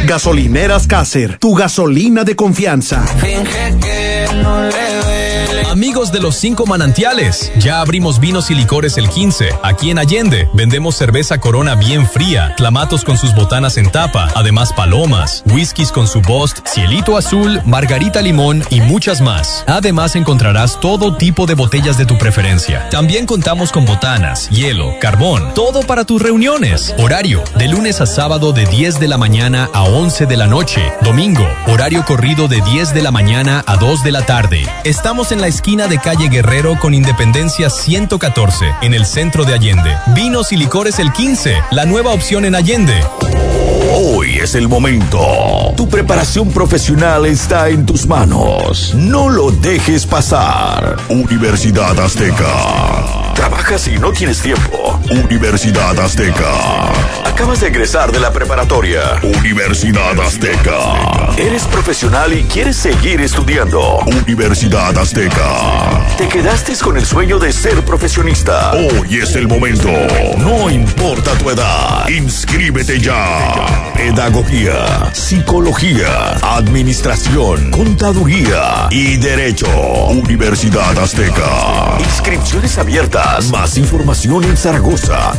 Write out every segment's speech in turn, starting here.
Gasolineras Caser, tu gasolina de confianza. Finge que no le duele. Amigos de los 5 manantiales, ya abrimos vinos y licores el 15. Aquí en Allende vendemos cerveza Corona bien fría, clamatos con sus botanas en tapa, además palomas, whiskies con su Bost, cielito azul, margarita limón y muchas más. Además encontrarás todo tipo de botellas de tu preferencia. También contamos con botanas, hielo, carbón, todo para tus reuniones. Horario, de lunes a sábado de 10 de la mañana a 11 de la noche. Domingo, horario corrido de 10 de la mañana a 2 de la tarde. Estamos en la esquina de calle Guerrero con Independencia 114, en el centro de Allende. Vinos y licores el 15, la nueva opción en Allende. Hoy es el momento. Tu preparación profesional está en tus manos. No lo dejes pasar. Universidad Azteca. ¿Trabajas y no tienes tiempo? Universidad Azteca. Acabas de egresar de la preparatoria. Universidad Azteca. ¿Eres profesional y quieres seguir estudiando? Universidad Azteca. ¿Te quedaste con el sueño de ser profesionista? Hoy es el momento. No importa tu edad. Inscríbete ya. Pedagogía, psicología, administración, contaduría y derecho. Universidad Azteca. Inscripciones abiertas. Más información en Zaragoza.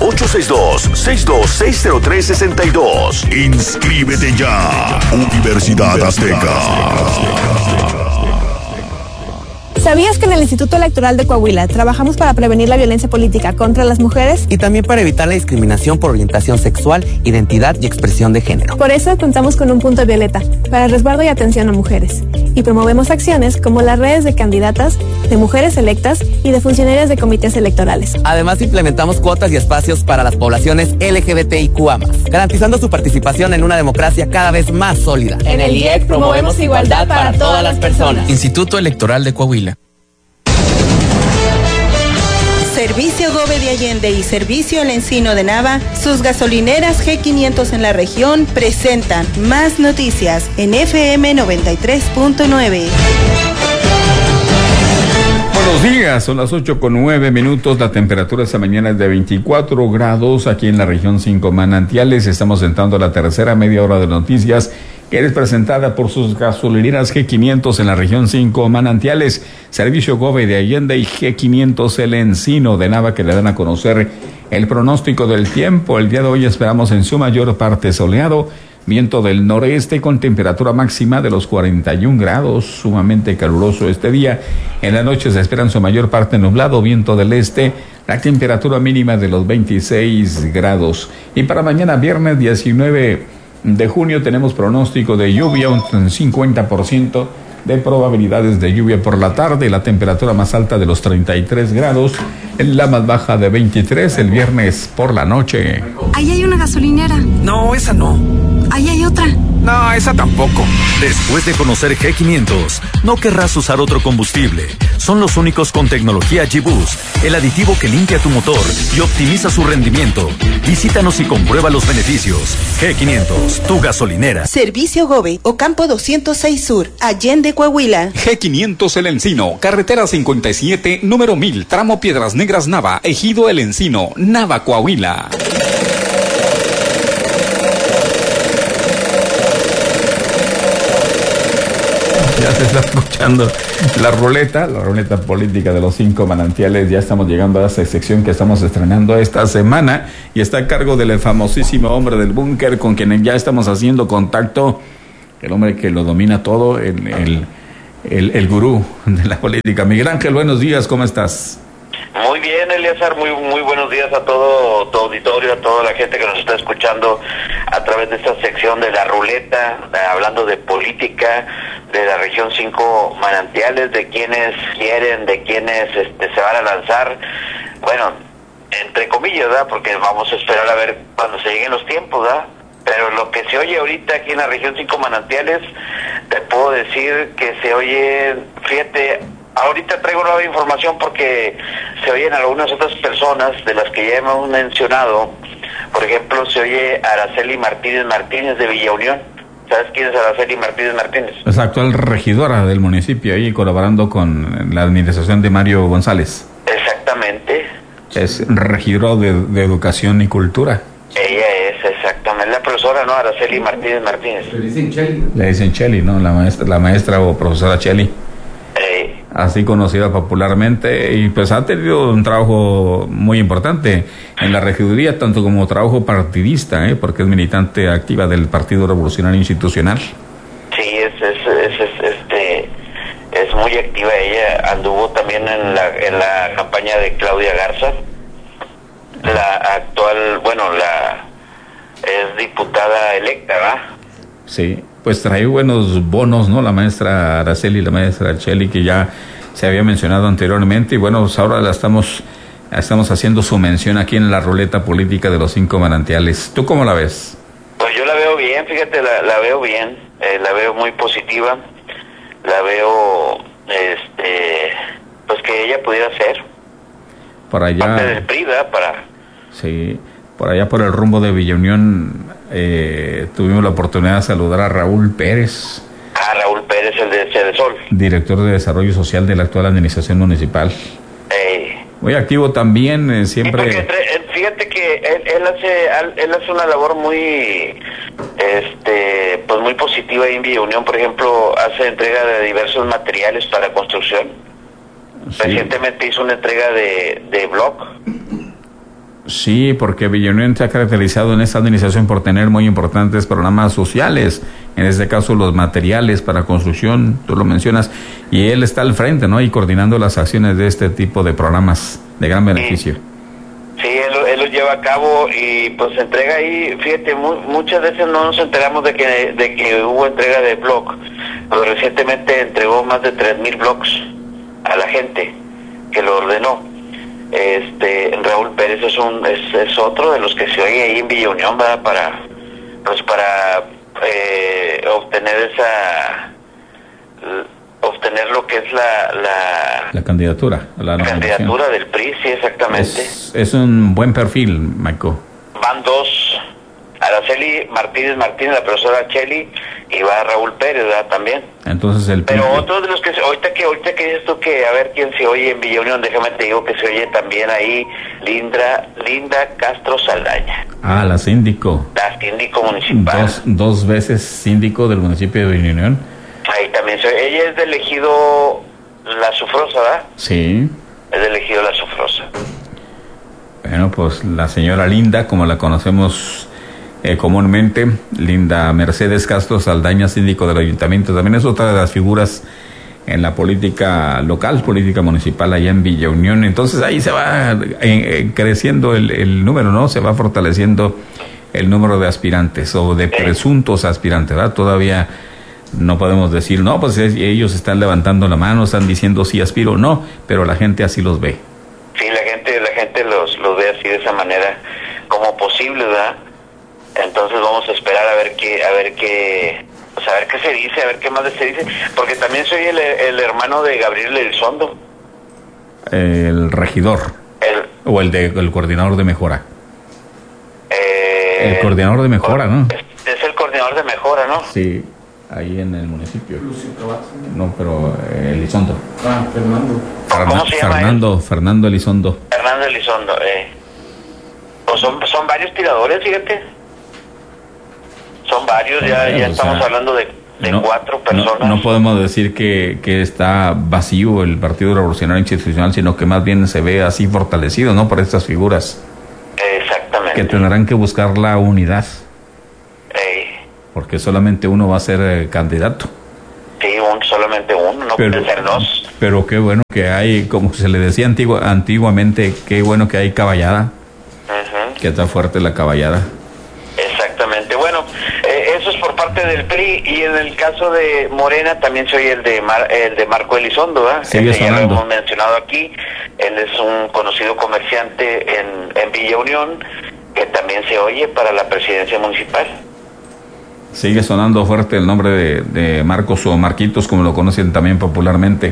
862-6260362. Inscríbete ya. Universidad Azteca. ¿Sabías que en el Instituto Electoral de Coahuila trabajamos para prevenir la violencia política contra las mujeres? Y también para evitar la discriminación por orientación sexual, identidad y expresión de género. Por eso contamos con un punto violeta para resguardo y atención a mujeres. Y promovemos acciones como las redes de candidatas, de mujeres electas y de funcionarias de comités electorales. Además, implementamos cuotas y espacios para las poblaciones LGBTIQA+, garantizando su participación en una democracia cada vez más sólida. En el IEC promovemos igualdad para todas las personas. Instituto Electoral de Coahuila. Servicio Gobe de Allende y Servicio El Encino de Nava, sus gasolineras G500 en la región presentan más noticias en FM 93.9. Buenos días, son las 8:09. La temperatura esta mañana es de 24 grados aquí en la región 5 Manantiales. Estamos entrando a la tercera media hora de noticias, que es presentada por sus gasolineras G500 en la región 5 Manantiales, Servicio Gobe de Allende y G500 El Encino de Nava, que le dan a conocer el pronóstico del tiempo. El día de hoy esperamos en su mayor parte soleado, viento del noreste con temperatura máxima de los 41 grados, sumamente caluroso este día. En la noche se espera en su mayor parte nublado, viento del este, la temperatura mínima de los 26 grados. Y para mañana viernes 19 de junio tenemos pronóstico de lluvia, un 50% de probabilidades de lluvia por la tarde, la temperatura más alta de los 33 grados, la más baja de 23 el viernes por la noche. Ahí hay una gasolinera. No, esa no. Ahí hay otra. No, esa tampoco. Después de conocer G500, no querrás usar otro combustible. Son los únicos con tecnología G-Boost, el aditivo que limpia tu motor y optimiza su rendimiento. Visítanos y comprueba los beneficios. G500, tu gasolinera. Servicio Gobe, Ocampo 206 Sur, Allende, Coahuila. G500 El Encino, carretera 57, número 1000, tramo Piedras Negras Nava, Ejido El Encino, Nava, Coahuila. Ya se está escuchando la ruleta política de los 5 manantiales. Ya estamos llegando a esa sección que estamos estrenando esta semana y está a cargo del famosísimo hombre del búnker con quien ya estamos haciendo contacto, el hombre que lo domina todo, el gurú de la política. Miguel Ángel, buenos días, ¿cómo estás? Muy bien, Eleazar, muy buenos días a todo tu auditorio, a toda la gente que nos está escuchando a través de esta sección de la ruleta, hablando de política de la región 5 Manantiales, de quienes quieren, de quienes se van a lanzar, bueno, entre comillas, ¿verdad? Porque vamos a esperar a ver cuando se lleguen los tiempos, ¿verdad? Pero lo que se oye ahorita aquí en la región 5 Manantiales, te puedo decir que se oye, fíjate, ahorita traigo nueva información porque se oyen algunas otras personas de las que ya hemos mencionado. Por ejemplo, se oye Araceli Martínez de Villa Unión. ¿Sabes quién es Araceli Martínez? Es la actual regidora del municipio, ahí colaborando con la administración de Mario González. Exactamente. Es regidora de Educación y Cultura. Ella es, exactamente. la profesora, ¿no? Araceli Martínez. Le dicen Cheli. Le dicen Cheli, ¿no? La maestra o profesora Cheli. Así conocida popularmente, y pues ha tenido un trabajo muy importante en la regiduría, tanto como trabajo partidista, porque es militante activa del Partido Revolucionario Institucional. Sí, es muy activa ella. Anduvo también en la campaña de Claudia Garza, la actual, es diputada electa, ¿verdad? Sí, pues trae buenos bonos, ¿no? La maestra Araceli y la maestra Cheli, que ya se había mencionado anteriormente, y bueno, pues ahora la estamos haciendo su mención aquí en la ruleta política de los 5 manantiales. ¿Tú cómo la ves? Pues yo la veo bien, fíjate, la veo bien, la veo muy positiva, la veo, pues que ella pudiera ser por allá, parte del PRI, ¿verdad? Sí, por allá por el rumbo de Villa Unión, tuvimos la oportunidad de saludar a Raúl Pérez. Raúl Pérez, el de Cedesol, director de Desarrollo Social de la actual administración municipal. Muy activo también, siempre. Sí, fíjate que él hace una labor muy, pues muy positiva ahí en Villa Unión. Por ejemplo, hace entrega de diversos materiales para construcción. Sí. Recientemente hizo una entrega de bloc. Sí, porque Villa Unión se ha caracterizado en esta administración por tener muy importantes programas sociales, en este caso los materiales para construcción, tú lo mencionas, y él está al frente, ¿no? Y coordinando las acciones de este tipo de programas de gran beneficio. Sí, él lo lleva a cabo y pues entrega ahí, fíjate, muchas veces no nos enteramos de que hubo entrega de bloc, pero recientemente entregó más de 3,000 blocs a la gente que lo ordenó. Raúl Pérez es otro de los que se oye ahí en Villa Unión, ¿verdad? Para obtener lo que es la candidatura, la candidatura del PRI, sí, exactamente. Es un buen perfil, Marco. Van dos, Araceli Martínez, la profesora Cheli, y va Raúl Pérez, ¿verdad? También. Entonces pero otros de los que ahorita que dices tú que a ver quién se oye en Villa Unión, déjame te digo que se oye también ahí Linda Castro Saldaña. La síndico. La síndico municipal. Dos veces síndico del municipio de Villa Unión. Ahí también ella es del ejido La Sufrosa, ¿verdad? Sí. Es del ejido La Sufrosa. Bueno, pues la señora Linda, como la conocemos comúnmente, Linda Mercedes Castro Saldaña, síndico del ayuntamiento, también es otra de las figuras en la política local, política municipal allá en Villa Unión. Entonces ahí se va creciendo el número, ¿no? Se va fortaleciendo el número de aspirantes o de presuntos aspirantes, ¿verdad? Todavía no podemos decir, no, pues ellos están levantando la mano, están diciendo sí aspiro, no, pero la gente así los ve. Sí, la gente los ve así de esa manera como posible, ¿verdad? Entonces vamos a esperar a ver qué se dice, a ver qué más se dice, porque también soy el hermano de Gabriel Elizondo. El regidor. O el coordinador de mejora. El coordinador de mejora, ¿no? Es el coordinador de mejora, ¿no? Sí, ahí en el municipio. No, pero Elizondo. Fernando. ¿Cómo se llama Fernando Elizondo. Fernando Elizondo, Pues son varios tiradores, fíjate. Son varios, ya estamos hablando de 4 personas. No podemos decir que está vacío el Partido Revolucionario Institucional, sino que más bien se ve así fortalecido, ¿no? Por estas figuras. Exactamente. Que tendrán que buscar la unidad. Porque solamente uno va a ser candidato. Sí, solamente uno, no puede ser dos. Pero qué bueno que hay, como se le decía antiguamente, qué bueno que hay caballada. Que está fuerte la caballada. Exactamente. Bueno, eso es por parte del PRI, y en el caso de Morena también soy el de Marco Elizondo, ¿verdad? Ya lo hemos mencionado aquí. Él es un conocido comerciante en Villa Unión, que también se oye para la presidencia municipal. Sigue sonando fuerte el nombre de Marcos o Marquitos, como lo conocen también popularmente.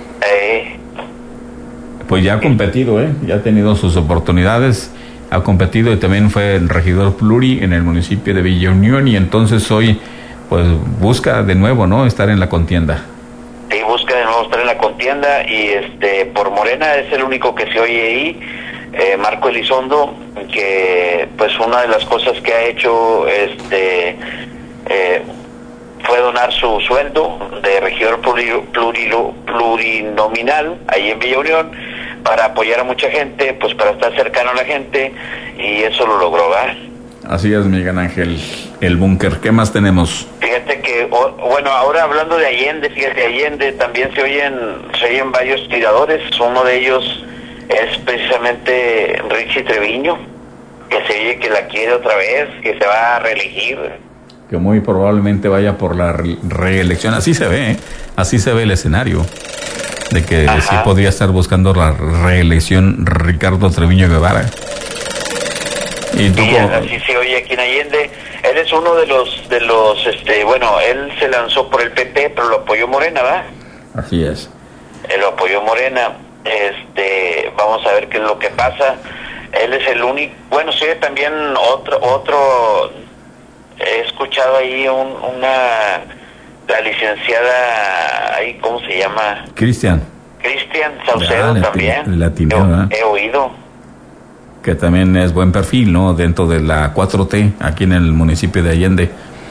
Pues ya ha competido, ya ha tenido sus oportunidades. Ha competido y también fue el regidor pluri en el municipio de Villa Unión, y entonces hoy pues busca de nuevo, ¿no?, estar en la contienda. Sí, busca de nuevo estar en la contienda, y por Morena es el único que se oye ahí, Marco Elizondo, que pues una de las cosas que ha hecho fue donar su sueldo de regidor plurinominal ahí en Villa Unión para apoyar a mucha gente, pues para estar cercano a la gente, y eso lo logró, ¿verdad? Así es, Miguel Ángel, el búnker. ¿Qué más tenemos? Fíjate que, bueno, ahora hablando de Allende, también se oyen varios tiradores. Uno de ellos es precisamente Richie Treviño, que se oye que la quiere otra vez, que se va a reelegir. Que muy probablemente vaya por la reelección. Así se ve, así se ve el escenario. De que sí podría estar buscando la reelección Ricardo Treviño Guevara. ¿Y tú sí, así se oye aquí en Allende. Él es uno de los, bueno, él se lanzó por el PP, pero lo apoyó Morena, ¿verdad? Así es. Él lo apoyó Morena. Vamos a ver qué es lo que pasa. Él es el único, bueno, sí, también otro, he escuchado ahí la licenciada, ahí, ¿cómo se llama? Cristian Saucedo también. He oído. Que también es buen perfil, ¿no? Dentro de la 4T, aquí en el municipio de Allende.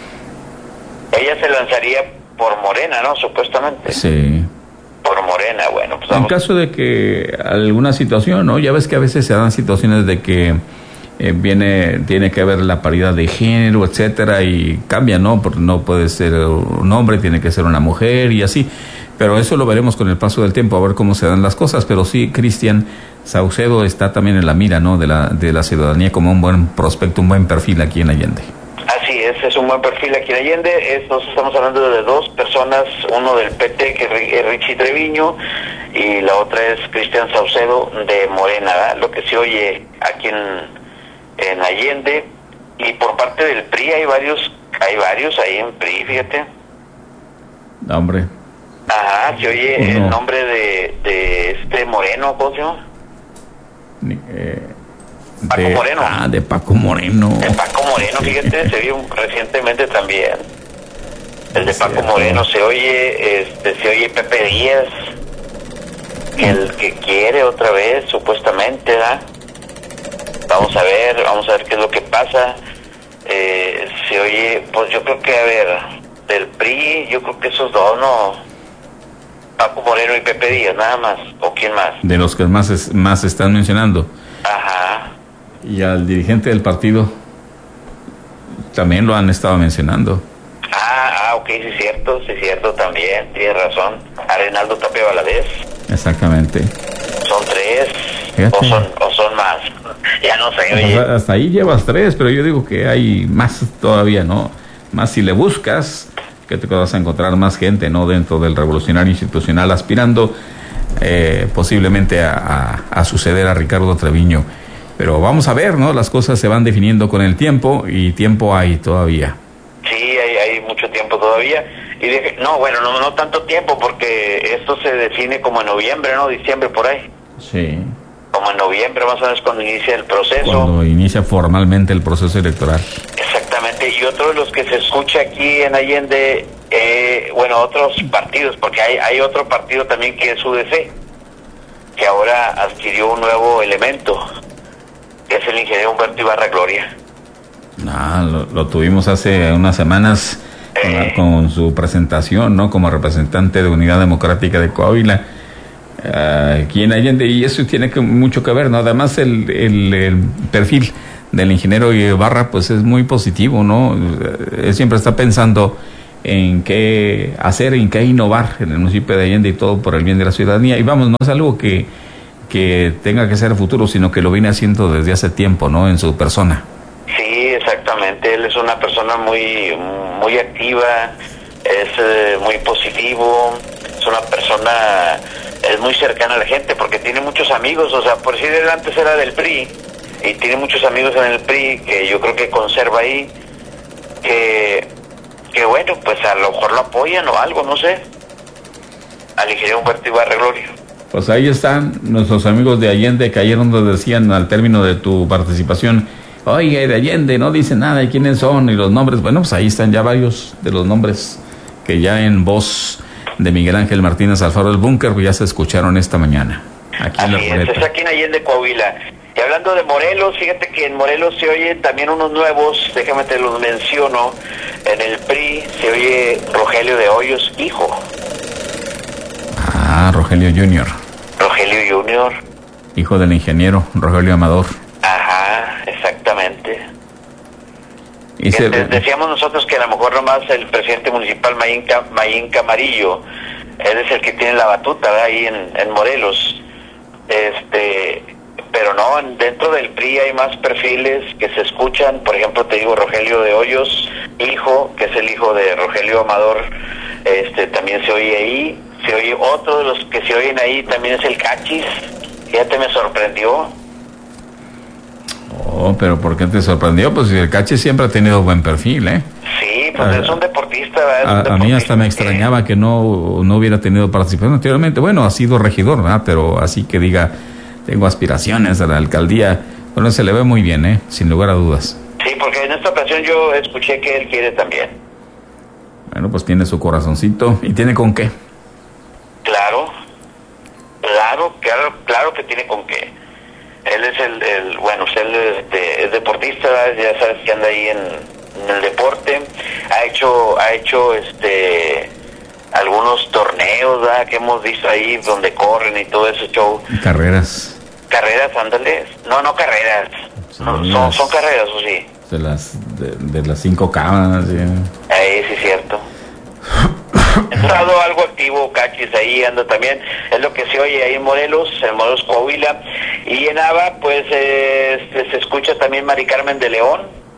Ella se lanzaría por Morena, ¿no? Supuestamente. Sí. Por Morena, bueno, pues en caso de que alguna situación, ¿no? Ya ves que a veces se dan situaciones de que tiene que haber la paridad de género, etcétera, y cambia, ¿no? Porque no puede ser un hombre, tiene que ser una mujer y así. Pero eso lo veremos con el paso del tiempo, a ver cómo se dan las cosas. Pero sí, Cristian Saucedo está también en la mira, ¿no? De la ciudadanía como un buen prospecto, un buen perfil aquí en Allende. Así es un buen perfil aquí en Allende. Estamos hablando de dos personas, uno del PT, que es Richie Treviño, y la otra es Cristian Saucedo de Morena, ¿verdad? Lo que se oye aquí en Allende. Y por parte del PRI hay varios ahí en PRI, fíjate. Hombre. Ajá, se oye el nombre de Moreno, ¿cómo se llama? Paco Moreno. De Paco Moreno. De Paco Moreno, fíjate, se vio recientemente también. El de Paco Moreno se oye Pepe Díaz, el que quiere otra vez, supuestamente, ¿verdad? Vamos a ver qué es lo que pasa. Se oye, pues yo creo que, del PRI, yo creo que esos dos, ¿no? Paco Moreno y Pepe Díaz, nada más. ¿O quién más? De los que más están mencionando. Ajá. Y al dirigente del partido también lo han estado mencionando. Ok, sí es cierto también, tienes razón. A Reinaldo Tapia Valadez. Exactamente. Son 3. O son más. Ya no sé, oye. Hasta ahí llevas 3, pero yo digo que hay más todavía, ¿no? Más si le buscas, que te vas a encontrar más gente, ¿no? Dentro del revolucionario institucional aspirando posiblemente a suceder a Ricardo Treviño. Pero vamos a ver, ¿no? Las cosas se van definiendo con el tiempo, y tiempo hay todavía. Sí, hay mucho tiempo todavía. Y no tanto tiempo, porque esto se define como en noviembre, ¿no? Diciembre, por ahí. Sí. Como en noviembre, más o menos, cuando inicia el proceso. Cuando inicia formalmente el proceso electoral. Exactamente. Y otro de los que se escucha aquí en Allende, otros partidos, porque hay otro partido también que es UDC, que ahora adquirió un nuevo elemento, que es el ingeniero Humberto Ibarra Gloria. Lo tuvimos hace unas semanas con su presentación, ¿no? Como representante de Unidad Democrática de Coahuila, aquí en Allende, y eso tiene mucho que ver, ¿no? Además el perfil del ingeniero Ibarra pues es muy positivo, ¿no? Él siempre está pensando en qué hacer, en qué innovar en el municipio de Allende, y todo por el bien de la ciudadanía. Y vamos, no es algo que tenga que ser futuro, sino que lo viene haciendo desde hace tiempo, ¿no? En su persona. Sí, exactamente. Él es una persona muy muy activa, es muy positivo, es una persona, es muy cercana a la gente, porque tiene muchos amigos. O sea, por decir, él antes era del PRI y tiene muchos amigos en el PRI que yo creo que conserva ahí, que bueno, pues a lo mejor lo apoyan o algo, no sé, al ingeniero Humberto Ibarra Gloria. Pues ahí están nuestros amigos de Allende, que ayer nos decían al término de tu participación: oye, de Allende no dice nada de quiénes son y los nombres. Bueno, pues ahí están ya varios de los nombres que ya en voz de Miguel Ángel Martínez Alfaro del Búnker, pues ya se escucharon esta mañana. Aquí en la Ruleta. Es aquí en Allende, Coahuila. Y hablando de Morelos, fíjate que en Morelos se oyen también unos nuevos, déjame te los menciono. En el PRI se oye Rogelio de Hoyos, hijo. Ah, Rogelio Jr. Rogelio Jr. Hijo del ingeniero Rogelio Amador. Ajá, exactamente. Y decíamos nosotros que a lo mejor nomás el presidente municipal Mayín Camarillo, él es el que tiene la batuta, ¿verdad? Ahí en Morelos. Pero no, dentro del PRI hay más perfiles que se escuchan. Por ejemplo, te digo, Rogelio de Hoyos, hijo, que es el hijo de Rogelio Amador, también se oye ahí. Se oye otro de los que se oyen ahí, también es el Cachis. Fíjate, me sorprendió. Oh, pero ¿por qué te sorprendió? Pues el Cachis siempre ha tenido buen perfil, ¿eh? Sí, pues es un deportista, ¿verdad? A mí hasta me extrañaba que no hubiera tenido participación anteriormente. Bueno, ha sido regidor, ¿verdad? Pero así que diga, tengo aspiraciones a la alcaldía. Bueno, se le ve muy bien, ¿eh? Sin lugar a dudas. Sí, porque en esta ocasión yo escuché que él quiere también. Bueno, pues tiene su corazoncito. ¿Y tiene con qué? Claro que tiene con qué. Él es él es deportista, ya sabes que anda ahí en el deporte. Ha hecho algunos torneos, ¿verdad? Que hemos visto ahí donde corren y todo ese show. Carreras, ándale. No carreras. Sí, son carreras, ¿o sí? De las 5K, ¿sí? Ahí sí es cierto. Ha estado algo activo, Cachis, ahí anda también, es lo que se oye ahí en Morelos Coahuila, y en Nava, pues se escucha también Mari Carmen de León.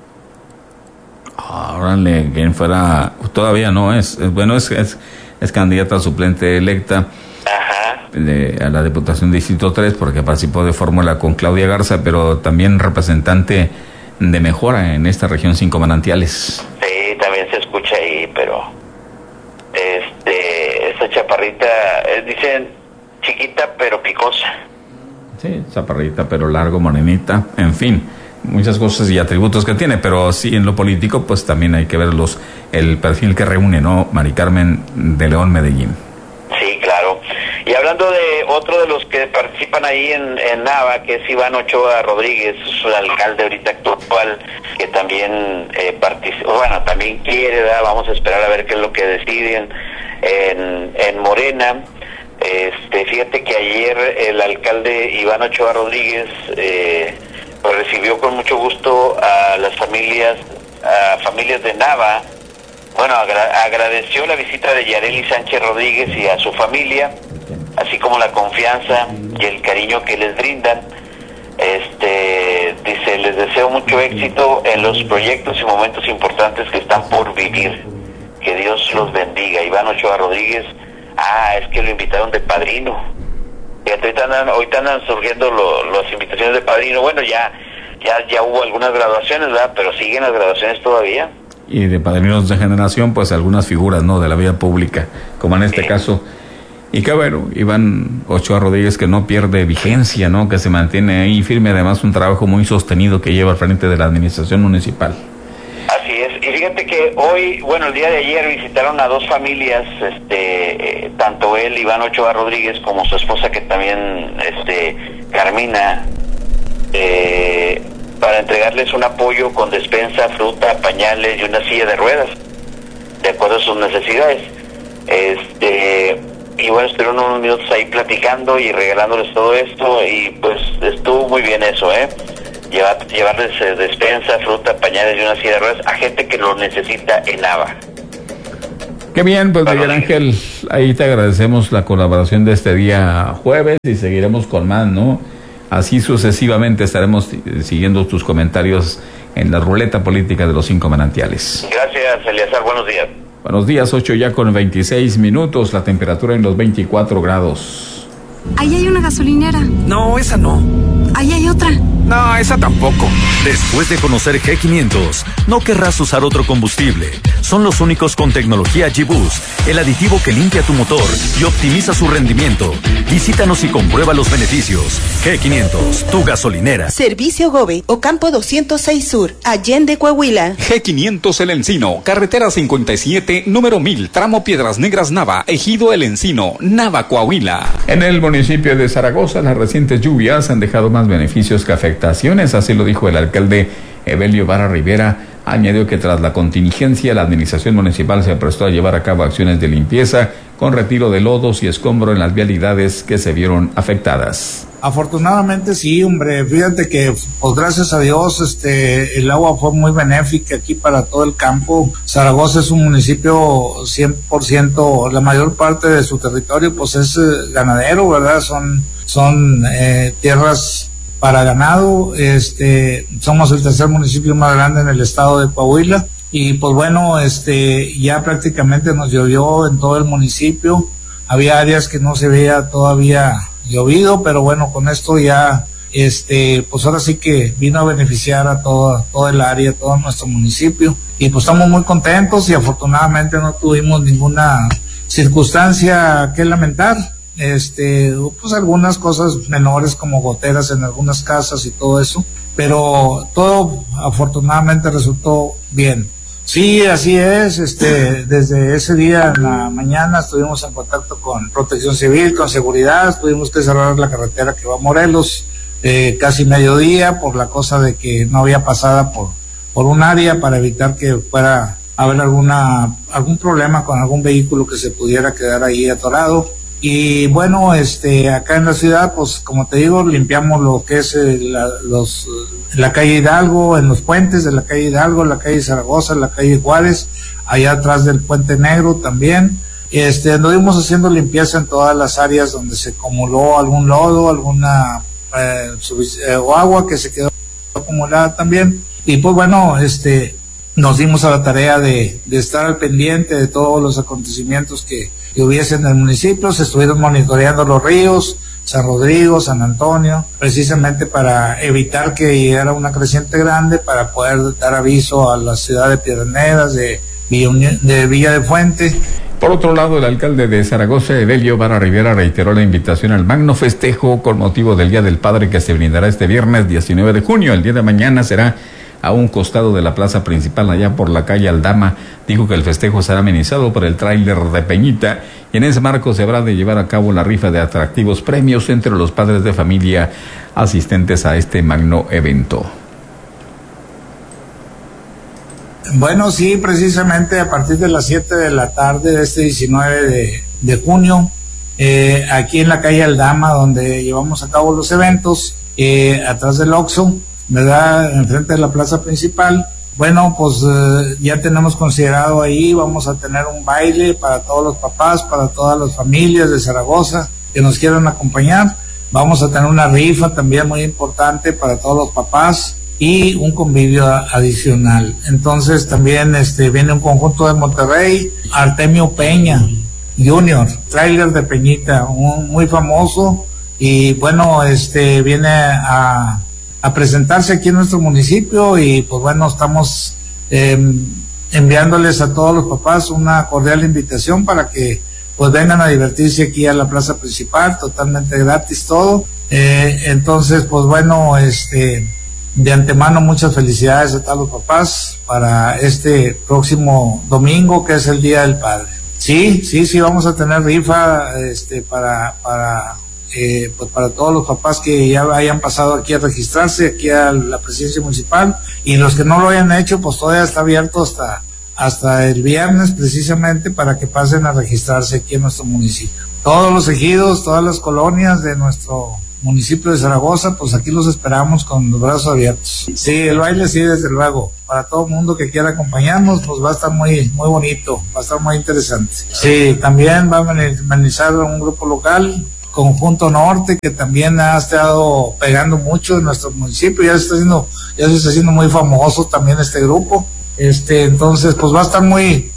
Órale, quien fuera, todavía no es candidata suplente electa. Ajá. A la Diputación de Distrito 3, porque participó de fórmula con Claudia Garza, pero también representante de Mejora en esta región 5 Manantiales. Sí, también se escucha ahí, pero esta chaparrita, dicen chiquita pero picosa. Sí, chaparrita pero largo, morenita, en fin, muchas cosas y atributos que tiene, pero sí en lo político pues también hay que ver el perfil que reúne, ¿no? Mari Carmen de León, Medellín. Sí, claro. Y hablando de otro de los que participan ahí en Nava, que es Iván Ochoa Rodríguez, el alcalde ahorita actual, que también también quiere, ¿verdad? Vamos a esperar a ver qué es lo que deciden en Morena. Fíjate que ayer el alcalde Iván Ochoa Rodríguez pues recibió con mucho gusto a las familias de Nava. Bueno, agradeció la visita de Yareli Sánchez Rodríguez y a su familia, así como la confianza y el cariño que les brindan. Dice, les deseo mucho éxito en los proyectos y momentos importantes que están por vivir. Que Dios los bendiga. Iván Ochoa Rodríguez, es que lo invitaron de padrino. Fíjate, ahorita andan surgiendo las invitaciones de padrino. Bueno, ya hubo algunas graduaciones, ¿verdad? Pero siguen las graduaciones todavía. Y de padrinos de generación, pues algunas figuras, ¿no? De la vida pública, como en este caso. Y que bueno, Iván Ochoa Rodríguez, que no pierde vigencia, ¿no? Que se mantiene ahí firme, además un trabajo muy sostenido que lleva al frente de la administración municipal. Así es, y fíjate que hoy, el día de ayer visitaron a dos familias, tanto él, Iván Ochoa Rodríguez, como su esposa, que también, Carmina, para entregarles un apoyo con despensa, fruta, pañales y una silla de ruedas, de acuerdo a sus necesidades. Y bueno, estuvieron unos minutos ahí platicando y regalándoles todo esto, y pues estuvo muy bien eso, llevarles despensa, fruta, pañales y una silla de ruedas a gente que lo necesita en Nava. Qué bien, pues Miguel Ángel, ahí te agradecemos la colaboración de este día jueves y seguiremos con más, ¿no? Así sucesivamente estaremos siguiendo tus comentarios en la ruleta política de los 5 Manantiales. Gracias, Eleazar, buenos días. Buenos días, 8 ya con 26 minutos, la temperatura en los 24 grados. Ahí hay una gasolinera. No, esa no. Ahí hay otra. No, esa tampoco. Después de conocer G500, no querrás usar otro combustible. son los únicos con tecnología G-Boost, el aditivo que limpia tu motor y optimiza su rendimiento. Visítanos y comprueba los beneficios. G500, tu gasolinera. Servicio Gobe, Ocampo 206 Sur, Allende, Coahuila. G500 El Encino, carretera 57, número 1000, tramo Piedras Negras Nava, Ejido El Encino, Nava, Coahuila. En el municipio de Zaragoza, las recientes lluvias han dejado más beneficios que afectaciones, así lo dijo el alcalde Evelio Vara Rivera. Añadió que tras la contingencia, la administración municipal se prestó a llevar a cabo acciones de limpieza con retiro de lodos y escombro en las vialidades que se vieron afectadas. Afortunadamente sí, hombre, fíjate que pues gracias a Dios el agua fue muy benéfica aquí para todo el campo. Zaragoza es un municipio 100%, la mayor parte de su territorio pues es ganadero, ¿verdad? Son tierras para ganado. Somos el tercer municipio más grande en el estado de Coahuila y pues bueno, ya prácticamente nos llovió en todo el municipio. Había áreas que no se veía todavía llovido, pero bueno, con esto ya pues ahora sí que vino a beneficiar a todo el área, todo nuestro municipio, y pues estamos muy contentos y afortunadamente no tuvimos ninguna circunstancia que lamentar. Pues algunas cosas menores como goteras en algunas casas y todo eso, pero todo afortunadamente resultó bien. Sí, así es, desde ese día en la mañana estuvimos en contacto con Protección Civil, con seguridad, tuvimos que cerrar la carretera que va a Morelos, casi mediodía, por la cosa de que no había pasada por un área para evitar que fuera a haber algún problema con algún vehículo que se pudiera quedar ahí atorado. Y bueno, acá en la ciudad, pues como te digo, limpiamos lo que es la calle Hidalgo, en los puentes de la calle Hidalgo, la calle Zaragoza, la calle Juárez, allá atrás del Puente Negro también. Anduvimos haciendo limpieza en todas las áreas donde se acumuló algún lodo, alguna o agua que se quedó acumulada también. Y pues bueno, nos dimos a la tarea de estar al pendiente de todos los acontecimientos que hubiese en el municipio. Se estuvieron monitoreando los ríos, San Rodrigo, San Antonio, precisamente para evitar que llegara una creciente grande, para poder dar aviso a la ciudad de Piedras Negras, de Villa de Fuente. Por otro lado, el alcalde de Zaragoza, Evelio Vara Rivera, reiteró la invitación al magno festejo con motivo del Día del Padre que se brindará este viernes 19 de junio. El día de mañana será a un costado de la plaza principal, allá por la calle Aldama. Dijo que el festejo será amenizado por el tráiler de Peñita y en ese marco se habrá de llevar a cabo la rifa de atractivos premios entre los padres de familia asistentes a este magno evento. Bueno, sí, precisamente a partir de las 7 de la tarde de este 19 de junio, aquí en la calle Aldama, donde llevamos a cabo los eventos, atrás del Oxxo, ¿verdad?, enfrente de la plaza principal. Bueno, pues ya tenemos considerado ahí, vamos a tener un baile para todos los papás, para todas las familias de Zaragoza que nos quieran acompañar. Vamos a tener una rifa también muy importante para todos los papás y un convivio adicional. Entonces también viene un conjunto de Monterrey, Artemio Peña Junior, tráiler de Peñita, muy famoso, y bueno, viene a presentarse aquí en nuestro municipio. Y pues bueno, estamos enviándoles a todos los papás una cordial invitación para que pues vengan a divertirse aquí a la plaza principal, totalmente gratis todo. Entonces pues bueno, de antemano muchas felicidades a todos los papás para este próximo domingo, que es el Día del Padre. Sí, vamos a tener rifa pues para todos los papás que ya hayan pasado aquí a registrarse, aquí a la presidencia municipal, y los que no lo hayan hecho, pues todavía está abierto hasta el viernes, precisamente para que pasen a registrarse aquí en nuestro municipio. Todos los ejidos, todas las colonias de nuestro municipio de Zaragoza, pues aquí los esperamos con los brazos abiertos. Sí, el baile sí, desde luego, para todo el mundo que quiera acompañarnos, pues va a estar muy, muy bonito, va a estar muy interesante. Sí, también va a amenizar un grupo local, Conjunto Norte, que también ha estado pegando mucho en nuestro municipio, ya se está haciendo muy famoso también este grupo. Entonces pues va a estar muy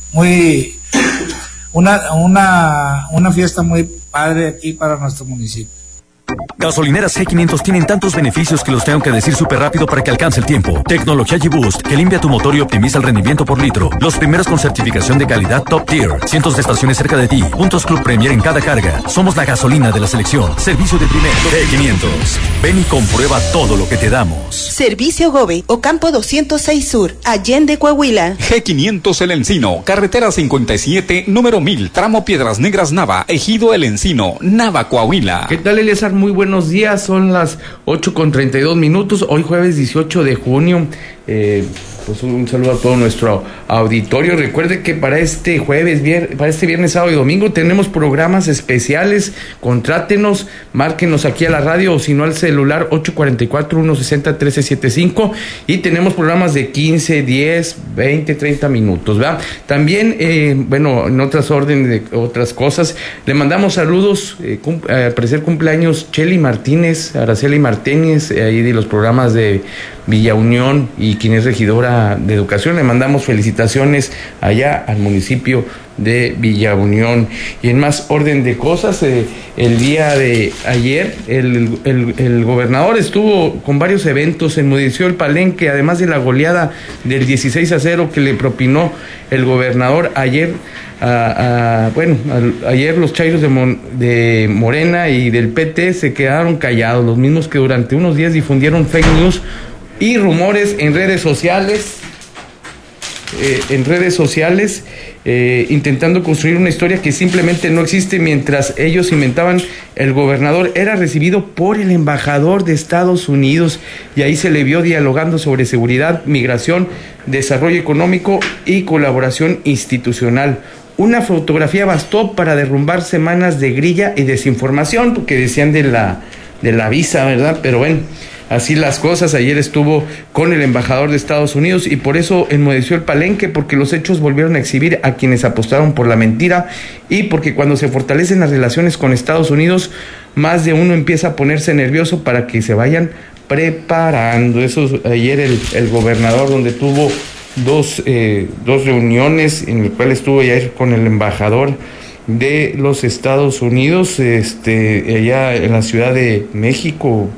una fiesta muy padre aquí para nuestro municipio. Gasolineras G500 tienen tantos beneficios que los tengo que decir súper rápido para que alcance el tiempo. Tecnología G-Boost, que limpia tu motor y optimiza el rendimiento por litro. Los primeros con certificación de calidad Top Tier. Cientos de estaciones cerca de ti. Puntos Club Premier en cada carga. Somos la gasolina de la selección. Servicio de primer. G500. Ven y comprueba todo lo que te damos. Servicio Gobe, Ocampo 206 Sur, Allende, Coahuila. G500 El Encino, carretera 57, número 1000, tramo Piedras Negras Nava, Ejido El Encino, Nava, Coahuila. ¿Qué tal, Eleazar? Muy buenos días, son las 8:32. Hoy jueves 18 de junio. Pues un saludo a todo nuestro auditorio. Recuerde que para este viernes, sábado y domingo tenemos programas especiales. Contrátenos, márquenos aquí a la radio o si no al celular 844-160-1375 y tenemos programas de 15, 10, 20, 30 minutos, ¿verdad? También, en otras cosas, le mandamos saludos, al parecer cumpleaños Cheli Martínez, Araceli Martínez, ahí de los programas de Villa Unión y quien es regidora de Educación. Le mandamos felicitaciones allá al municipio de Villa Unión. Y en más orden de cosas, el día de ayer el gobernador estuvo con varios eventos, enmudeció el Palenque, además de la goleada del 16-0 que le propinó el gobernador ayer. Ayer los chairos de Morena y del PT se quedaron callados, los mismos que durante unos días difundieron fake news y rumores en redes sociales, intentando construir una historia que simplemente no existe. Mientras ellos inventaban, el gobernador era recibido por el embajador de Estados Unidos y ahí se le vio dialogando sobre seguridad, migración, desarrollo económico y colaboración institucional. Una fotografía bastó para derrumbar semanas de grilla y desinformación, porque decían de la visa, ¿verdad? Pero bueno, así las cosas. Ayer estuvo con el embajador de Estados Unidos y por eso enmudeció el Palenque, porque los hechos volvieron a exhibir a quienes apostaron por la mentira y porque cuando se fortalecen las relaciones con Estados Unidos, más de uno empieza a ponerse nervioso para que se vayan preparando. Eso ayer el gobernador, donde tuvo dos reuniones en el cual estuvo ayer con el embajador de los Estados Unidos, allá en la Ciudad de México.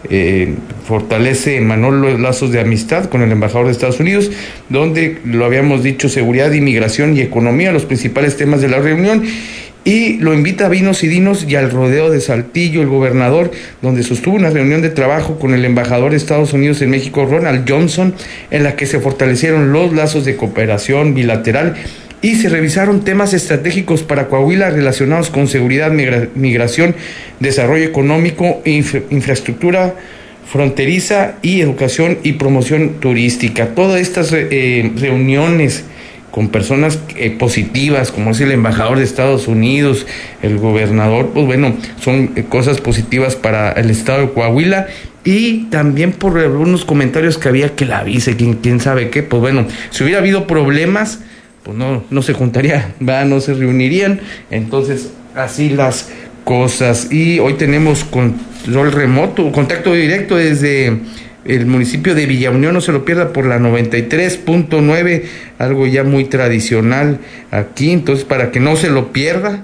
Fortalece Manolo los lazos de amistad con el embajador de Estados Unidos, donde lo habíamos dicho, seguridad, inmigración y economía, los principales temas de la reunión, y lo invita a vinos y dinos y al rodeo de Saltillo el gobernador, donde sostuvo una reunión de trabajo con el embajador de Estados Unidos en México, Ronald Johnson, en la que se fortalecieron los lazos de cooperación bilateral y se revisaron temas estratégicos para Coahuila relacionados con seguridad, migración, desarrollo económico, infraestructura fronteriza y educación y promoción turística. Todas estas reuniones con personas positivas, como es el embajador de Estados Unidos, el gobernador, pues bueno, son cosas positivas para el estado de Coahuila. Y también por algunos comentarios que había que la visa, quién sabe qué, pues bueno, si hubiera habido problemas, pues no se juntaría, no se reunirían. Entonces, así las cosas. Y hoy tenemos control remoto, contacto directo desde el municipio de Villa Unión, no se lo pierda, por la 93.9, algo ya muy tradicional aquí. Entonces, para que no se lo pierda,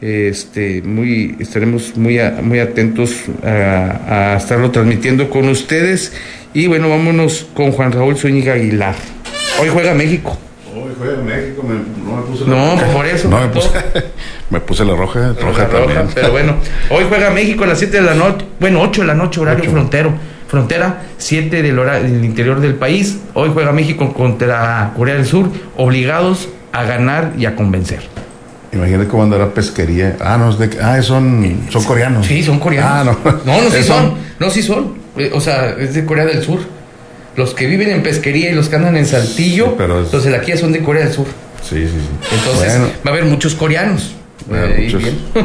estaremos muy atentos a estarlo transmitiendo con ustedes. Y bueno, vámonos con Juan Raúl Zúñiga Aguilar. Hoy juega México. Hoy juega México, no me puse la roja. Por eso. No, me puse la roja también. Pero bueno, hoy juega México a las 7 de la noche, 8 de la noche, horario frontera, 7 del interior del país. Hoy juega México contra Corea del Sur, obligados a ganar y a convencer. Imagínate cómo andará Pesquería. Son coreanos. Sí, son coreanos. Sí son. O sea, es de Corea del Sur. Los que viven en Pesquería y los que andan en Saltillo, los de la Kia son de Corea del Sur. Sí. Entonces, va a haber muchos coreanos. Muchos.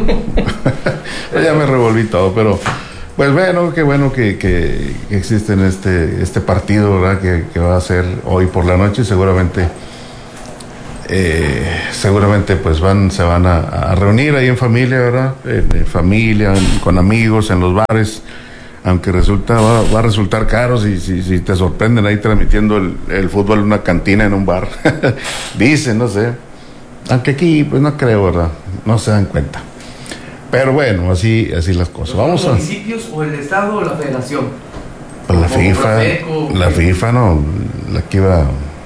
Ya me revolví todo, pero pues bueno, qué bueno que existe este partido, ¿verdad? Que va a ser hoy por la noche. Seguramente pues se van a reunir ahí en familia, ¿verdad? En familia, con amigos, en los bares. Aunque va a resultar caro si te sorprenden ahí transmitiendo el fútbol en una cantina, en un bar. Dicen, no sé. Aunque aquí, pues no creo, ¿verdad? No se dan cuenta. Pero bueno, así las cosas. Vamos ¿Los a... municipios o el Estado o la Federación? Pues la FIFA no, la que iba...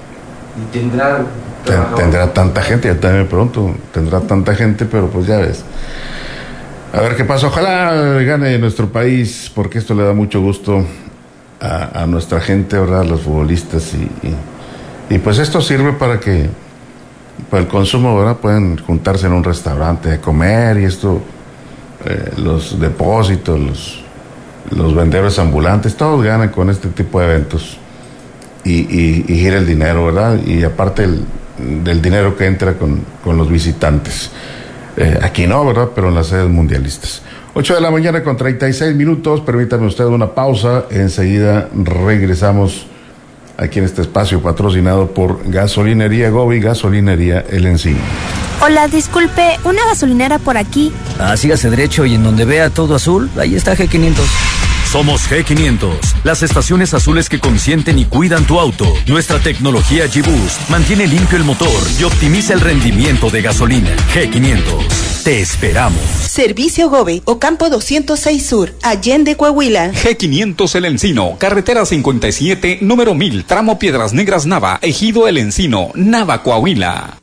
Tendrá tanta gente, ya también pronto, tendrá tanta gente, pero pues ya ves. A ver qué pasa, ojalá gane nuestro país, porque esto le da mucho gusto a nuestra gente, ¿verdad? A los futbolistas y pues esto sirve para que para el consumo, ¿verdad? Pueden juntarse en un restaurante a comer y esto, los depósitos, los vendedores ambulantes, todos ganan con este tipo de eventos y gira el dinero, ¿verdad? Y aparte del dinero que entra con los visitantes. Aquí no, ¿verdad? Pero en las sedes mundialistas. 8:36 a.m, permítame usted una pausa, enseguida regresamos aquí en este espacio patrocinado por Gasolinería Gobi, Gasolinería El Encino. Hola, disculpe, una gasolinera por aquí. Sígase derecho y en donde vea todo azul, ahí está G500. Somos G500, las estaciones azules que consienten y cuidan tu auto. Nuestra tecnología G-Boost mantiene limpio el motor y optimiza el rendimiento de gasolina. G500, te esperamos. Servicio Gobe, Ocampo 206 Sur, Allende, Coahuila. G500 El Encino, carretera 57, número 1000, tramo Piedras Negras Nava, Ejido El Encino, Nava, Coahuila.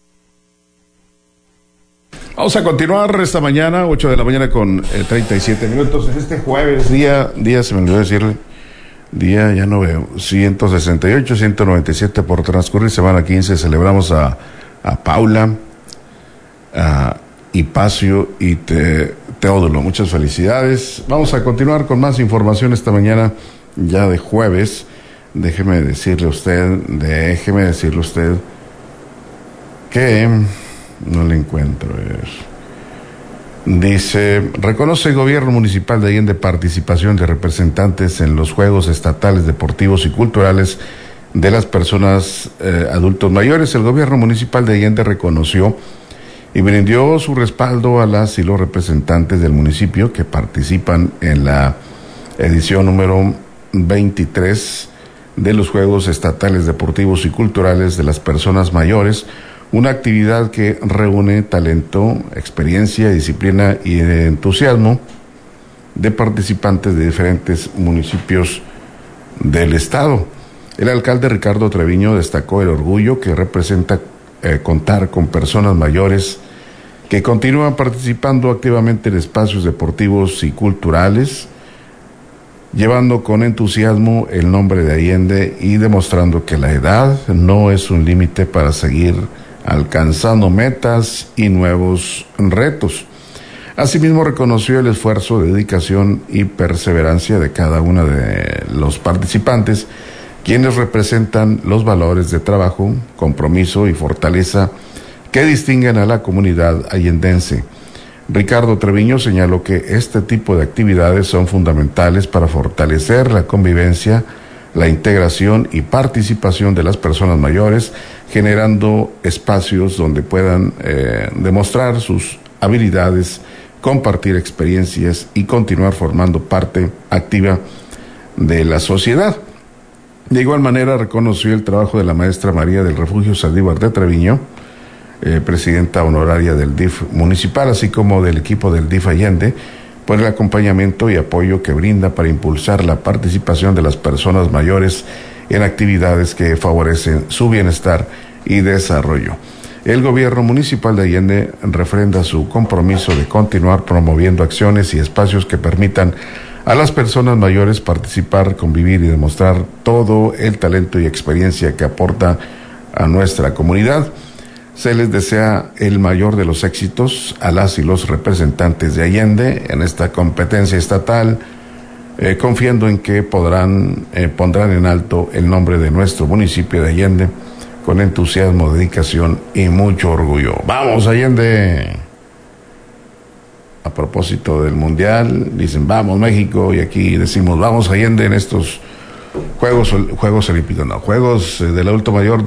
Vamos a continuar esta mañana, 8 de la mañana con 37 minutos. En este jueves, día, se me olvidó decirle, día, ya no veo, 168, 197 por transcurrir, semana 15, celebramos a Paula, a Hipacio y Teodulo. Muchas felicidades. Vamos a continuar con más información esta mañana, ya de jueves. Déjeme decirle a usted que... no le encuentro. Dice, reconoce el gobierno municipal de Allende participación de representantes en los Juegos Estatales Deportivos y Culturales de las personas adultos mayores. El gobierno municipal de Allende reconoció y brindó su respaldo a las y los representantes del municipio que participan en la edición número 23 de los Juegos Estatales Deportivos y Culturales de las Personas Mayores, una actividad que reúne talento, experiencia, disciplina y entusiasmo de participantes de diferentes municipios del estado. El alcalde Ricardo Treviño destacó el orgullo que representa contar con personas mayores que continúan participando activamente en espacios deportivos y culturales, llevando con entusiasmo el nombre de Allende y demostrando que la edad no es un límite para seguir alcanzando metas y nuevos retos. Asimismo, reconoció el esfuerzo, dedicación y perseverancia de cada uno de los participantes, quienes representan los valores de trabajo, compromiso y fortaleza que distinguen a la comunidad allendense. Ricardo Treviño señaló que este tipo de actividades son fundamentales para fortalecer la convivencia, la integración y participación de las personas mayores, generando espacios donde puedan demostrar sus habilidades, compartir experiencias y continuar formando parte activa de la sociedad. De igual manera, reconoció el trabajo de la maestra María del Refugio Saldívar de Treviño, presidenta honoraria del DIF municipal, así como del equipo del DIF Allende, por el acompañamiento y apoyo que brinda para impulsar la participación de las personas mayores en actividades que favorecen su bienestar y desarrollo. El gobierno municipal de Allende refrenda su compromiso de continuar promoviendo acciones y espacios que permitan a las personas mayores participar, convivir y demostrar todo el talento y experiencia que aporta a nuestra comunidad. Se les desea el mayor de los éxitos a las y los representantes de Allende en esta competencia estatal, confiando en que pondrán en alto el nombre de nuestro municipio de Allende con entusiasmo, dedicación y mucho orgullo. ¡Vamos, Allende! A propósito del Mundial, dicen vamos México, y aquí decimos vamos Allende en estos Juegos Olímpicos, no, Juegos del Adulto Mayor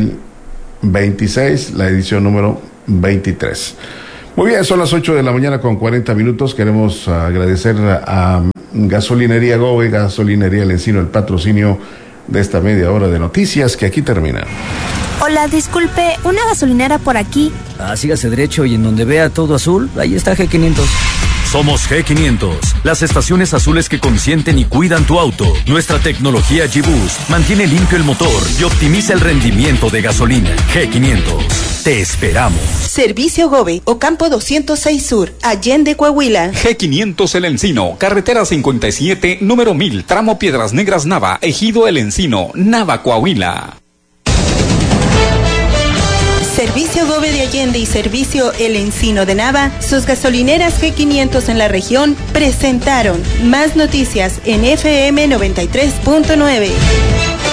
2026, la edición número 23. Muy bien, son las 8 de la mañana con 40 minutos. Queremos agradecer a Gasolinería Gobe, Gasolinería El Encino, el patrocinio de esta media hora de noticias que aquí termina. Hola, disculpe, una gasolinera por aquí. Sígase derecho y en donde vea todo azul, ahí está G500. Somos G500, las estaciones azules que consienten y cuidan tu auto. Nuestra tecnología G-Boost mantiene limpio el motor y optimiza el rendimiento de gasolina. G500, te esperamos. Servicio Gobe, Ocampo 206 Sur, Allende, Coahuila. G500 El Encino, carretera 57, número 1000, tramo Piedras Negras Nava, Ejido El Encino, Nava, Coahuila. Servicio Gobe de Allende y Servicio El Encino de Nava, sus gasolineras G500 en la región, presentaron Más Noticias en FM 93.9.